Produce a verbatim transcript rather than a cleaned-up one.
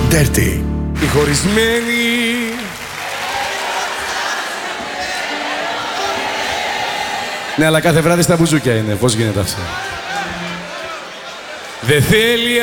Dirty. Οι χωρισμένοι. Ναι, αλλά κάθε βράδυ στα μπουζούκια είναι. Πώς γίνεται αυτό? Δεν θέλει